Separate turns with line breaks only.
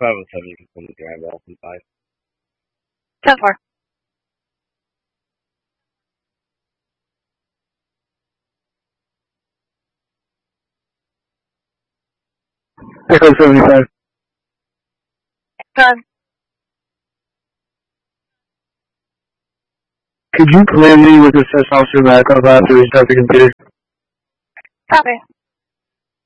507 Continue Drive, Alpha 5.
10-4.
Echo 75.
Gun.
Could you plan me with the Cessna Officer backup after we start the computer?
Copy.